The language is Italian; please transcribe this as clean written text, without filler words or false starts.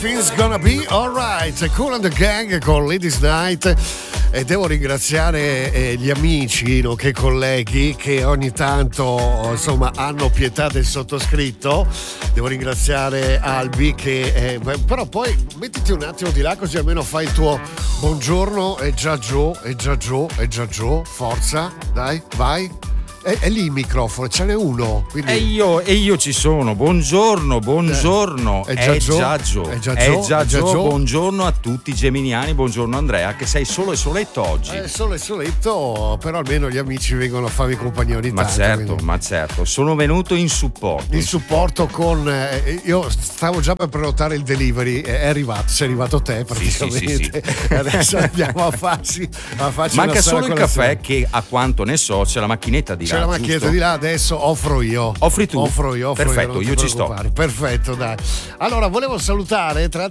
Everything's gonna be alright. Cool and the Gang con Ladies Night. E devo ringraziare gli amici, nonché colleghi, che ogni tanto insomma hanno pietà del sottoscritto. Devo ringraziare Albi che però poi mettiti un attimo di là, così almeno fai il tuo buongiorno. È già Joe, forza, dai, vai. È lì il microfono, ce n'è uno. Quindi... E io ci sono. Buongiorno. È già Joe. Buongiorno a tutti i geminiani. Buongiorno Andrea, che sei solo e soletto oggi. Solo e soletto, però almeno gli amici vengono a farmi compagnia ogni tanto. Ma certo, sono venuto in supporto. In supporto con io stavo già per prenotare il delivery, è arrivato, sei arrivato te praticamente. Sì. Adesso andiamo a farci manca solo il caffè, che a quanto ne so c'è la macchinetta di là. C'è la macchinetta di là, adesso offro io. Offri tu? Offro io. Perfetto, io ci sto. Perfetto, dai. Allora, volevo salutare tra